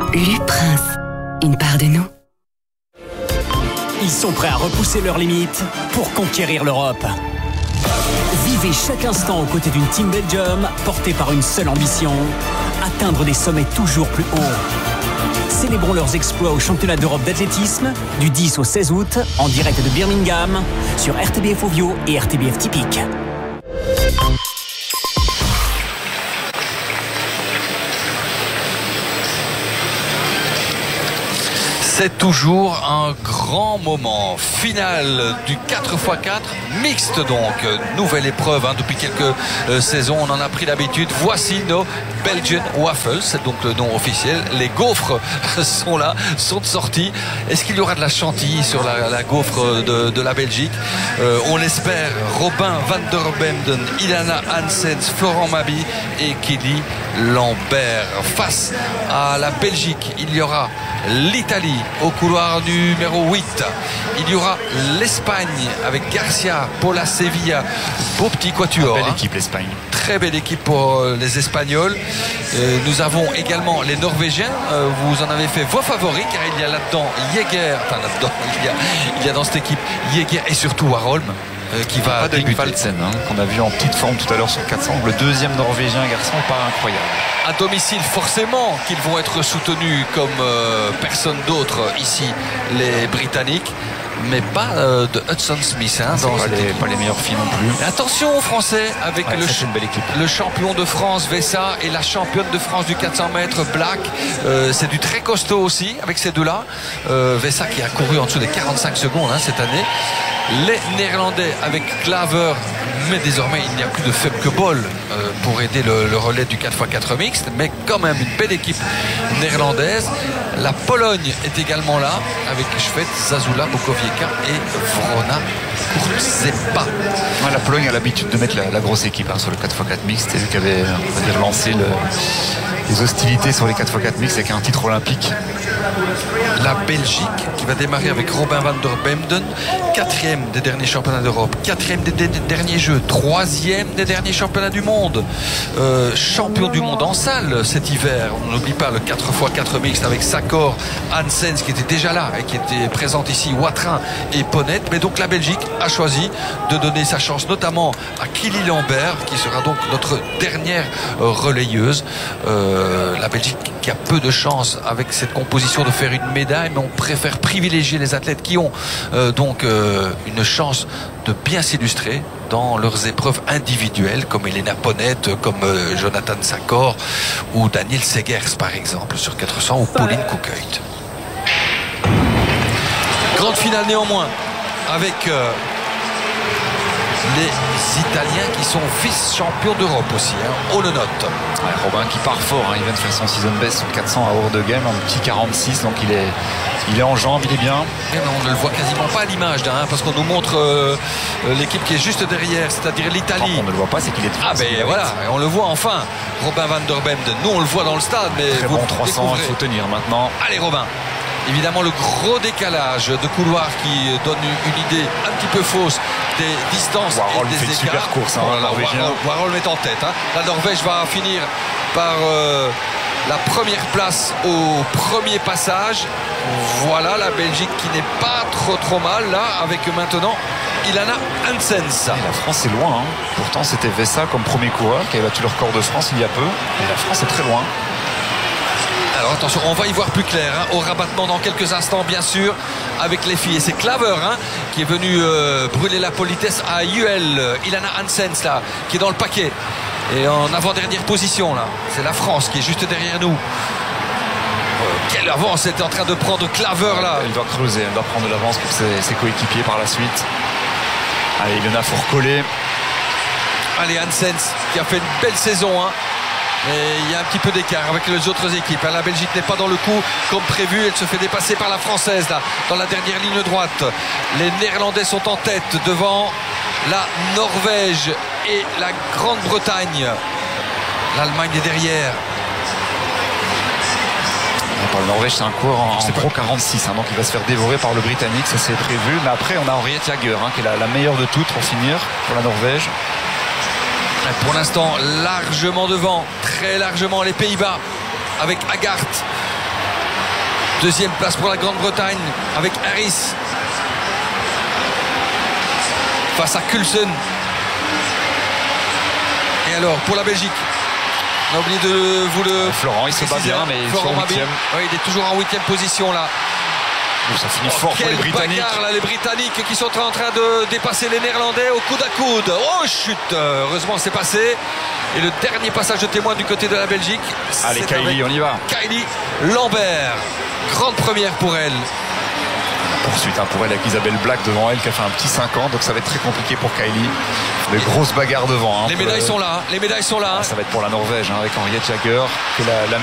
Le Prince, une part de nous. Ils sont prêts à repousser leurs limites pour conquérir l'Europe. Vivez chaque instant aux côtés d'une Team Belgium portée par une seule ambition, atteindre des sommets toujours plus hauts. Célébrons leurs exploits au championnat d'Europe d'athlétisme du 10 au 16 août en direct de Birmingham sur RTBF Ovio et RTBF Typique. C'est toujours un grand moment. Finale du 4x4 mixte donc. Nouvelle épreuve depuis quelques saisons. On en a pris l'habitude. Voici nos Belgian Waffles. C'est donc le nom officiel. Les gaufres sont là, sont sortis. Est-ce qu'il y aura de la chantilly sur la gaufre de la Belgique? On l'espère. Robin van der Bemden, Ilana Hansens, Florent Mabi et Kili Lambert. Face à la Belgique, il y aura l'Italie au couloir numéro 8. Il y aura l'Espagne avec Garcia, Paula Sevilla. Beau petit quatuor. Belle équipe l'Espagne. Très belle équipe pour les Espagnols. Nous avons également les Norvégiens. Vous en avez fait vos favoris car il y a là-dedans Jäger. Enfin là-dedans, il y a dans cette équipe Jäger et surtout Warholm. Qui va débuter. Falsen, qu'on a vu en petite forme tout à l'heure sur 400. Le deuxième Norvégien garçon, pas incroyable. À domicile, forcément qu'ils vont être soutenus comme personne d'autre ici, les Britanniques. Mais pas de Hudson Smith. Pas les meilleurs filles non plus. Et attention aux Français avec le champion de France Vessa et la championne de France du 400 mètres Black. C'est du très costaud aussi avec ces deux-là. Vessa qui a couru en dessous des 45 secondes cette année. Les Néerlandais avec Klaver, mais désormais il n'y a plus de Femke Bol pour aider le relais du 4x4 mixte, mais quand même une belle équipe néerlandaise. La Pologne est également là avec Schwed, Zazula, Bukowiecka et Wrona Kurzepa. La Pologne a l'habitude de mettre la grosse équipe sur le 4x4 mixte. C'est lui qui avait lancé les hostilités sur les 4x4 mixte avec un titre olympique. La Belgique qui va démarrer avec Robin van der Bemden, 4e des derniers championnats d'Europe, 4e des derniers Jeux, 3e des derniers championnats du monde, champion du monde en salle cet hiver. On n'oublie pas le 4x4 mixte avec Sakor, Hansens qui était déjà là et qui était présente ici, Watrin et Ponnet. Mais donc la Belgique a choisi de donner sa chance notamment à Kili Lambert qui sera donc notre dernière relayeuse. La Belgique qui a peu de chance avec cette composition de faire une médaille, mais on préfère privilégier les athlètes qui ont donc une chance de bien s'illustrer dans leurs épreuves individuelles, comme Elena Ponnet, comme Jonathan Sakor ou Daniel Segers par exemple sur 400 ou Pauline Koekhuit. Grande finale néanmoins avec les Italiens qui sont vice-champions d'Europe aussi, on le note. Robin qui part fort, il vient de faire son season best sur 400 à hors de game, un petit 46, donc il est en jambes, il est bien. Et on ne le voit quasiment pas à l'image parce qu'on nous montre l'équipe qui est juste derrière, c'est-à-dire l'Italie. On ne le voit pas, c'est qu'il est voilà, et on le voit enfin, Robin van der Bemden. Nous on le voit dans le stade, mais très vous bon 300, il faut tenir maintenant. Allez Robin. Évidemment le gros décalage de couloir qui donne une idée un petit peu fausse des distances Warholm et des fait une écarts. super course, Warholm est en tête. La Norvège va finir par la première place au premier passage. Voilà la Belgique qui n'est pas trop mal là avec maintenant Ilana Hansens. Et la France est loin. Pourtant c'était Vessa comme premier coureur qui a battu le record de France il y a peu. Et la France est très loin. Alors attention, on va y voir plus clair au rabattement dans quelques instants bien sûr avec les filles. Et c'est Klaver qui est venu brûler la politesse à UL. Ilana Hansens là qui est dans le paquet. Et en avant-dernière position là. C'est la France qui est juste derrière nous. Quelle avance est en train de prendre Klaver là. Elle doit creuser, elle doit prendre de l'avance pour ses coéquipiers par la suite. Allez, Ilona, faut recoller. Allez, Hansens qui a fait une belle saison Et il y a un petit peu d'écart avec les autres équipes. La Belgique n'est pas dans le coup comme prévu. Elle se fait dépasser par la Française là, dans la dernière ligne droite. Les Néerlandais sont en tête devant la Norvège et la Grande-Bretagne. L'Allemagne est derrière. Pour le Norvège, c'est un cours en pro 46, donc il va se faire dévorer par le Britannique, ça c'est prévu. Mais après, on a Henriette Jager, qui est la meilleure de toutes pour finir pour la Norvège. Pour l'instant, largement devant, très largement les Pays-Bas avec Agart. Deuxième place pour la Grande-Bretagne avec Harris face à Coulson. Et alors pour la Belgique, on a oublié de vous le Florent, il se bat bien, mais Florent il est 8e. Oui, il est toujours en 8e position là. Ça finit fort pour les Britanniques. Bagarre, là, les Britanniques qui sont en train de dépasser les Néerlandais au coude à coude. Oh chute, heureusement c'est passé. Et le dernier passage de témoin du côté de la Belgique. Allez Kylie, on y va. Kylie Lambert, grande première pour elle. Poursuite pour elle avec Isabelle Black devant elle qui a fait un petit 50, donc ça va être très compliqué pour Kylie. De grosses bagarres devant. Les médailles sont là, les médailles sont là. Ça va être pour la Norvège avec Henriette Jagger, qui est la